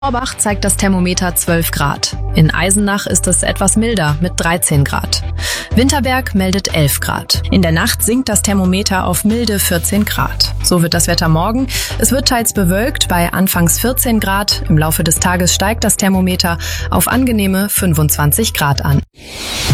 Korbach zeigt das Thermometer 12 Grad. In Eisenach ist es etwas milder mit 13 Grad. Winterberg meldet 11 Grad. In der Nacht sinkt das Thermometer auf milde 14 Grad. So wird das Wetter morgen. Es wird teils bewölkt bei anfangs 14 Grad. Im Laufe des Tages steigt das Thermometer auf angenehme 25 Grad an.